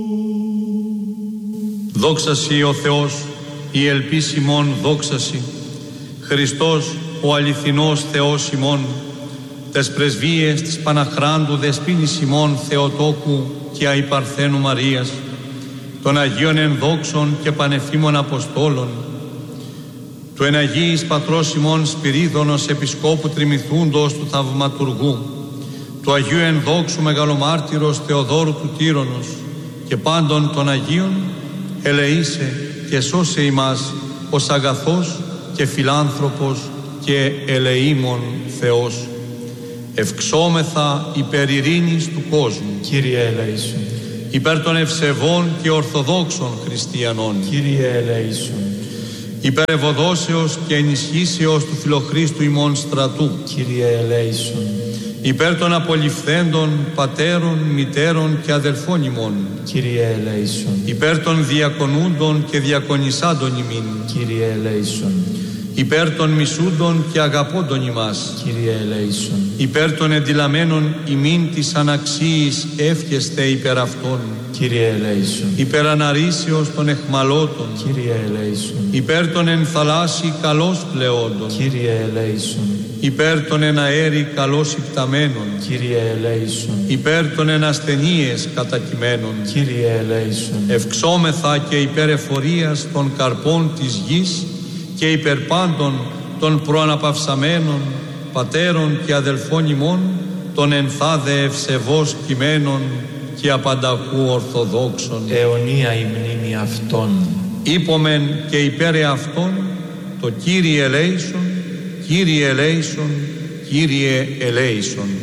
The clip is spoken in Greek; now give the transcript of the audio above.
Δόξασι ο Θεός, η ελπίς ημών δόξασι, Χριστός ο αληθινός Θεός ημών, τες πρεσβείες της Παναχράντου Δεσποίνης ημών Θεοτόκου και Αϊπαρθένου Μαρίας, των Αγίων ενδόξων και πανεφήμων Αποστόλων, του εν Αγίης Πατρός ημών Σπυρίδωνος Επισκόπου Τριμηθούντος του Θαυματουργού, του Αγίου ενδόξου Μεγαλομάρτυρος Θεοδόρου του Τύρονος και πάντων των Αγίων, ελεήσε και σώσε ημάς ως αγαθός και φιλάνθρωπος και ελεήμων Θεός. Ευξόμεθα υπέρ ειρήνης του κόσμου, Κύριε ελεήσον. Υπέρ των ευσεβών και ορθοδόξων χριστιανών, Κύριε ελεήσον. Υπέρ ευωδόσεως και ενισχύσεως του φιλοχρίστου ημών στρατού, Κύριε ελεήσον. Υπέρ των απολυφθέντων πατέρων, μητέρων και αδελφών ημών, Κύριε ελεήσον. Υπέρ των διακονούντων και διακονισάντων ημίν, Κύριε ελεήσον. Υπέρ των μισούντων και αγαπώντων ημάς, Κύριε ελεήσον. Υπέρ των εντυλαμένων ημίν της αναξίης εύχεστε υπέρ αυτών, Κύριε ελεήσον. Υπέρ αναρρήσεως των εχμαλώτων, Κύριε ελεήσον. Υπέρ των εν θαλάσσι καλώς πλεόντων, Κύριε ελεήσον. Υπέρ των εν αέρι καλώς υπταμένων, Κύριε ελεήσον. Υπέρ των εν ασθενείες κατακειμένων, Κύριε ελεήσον. Ευξόμεθα και υπέρ εφορίας των καρπών της γης και υπέρ πάντων των προαναπαυσαμένων πατέρων και αδελφών ημών, των ενθάδε ευσεβώς κειμένων και απανταχού ορθοδόξων. Αιωνία η μνήμη αυτών. Είπομεν και υπέρ εαυτών το Κύριε ελέησον, Κύριε ελέησον, Κύριε ελέησον.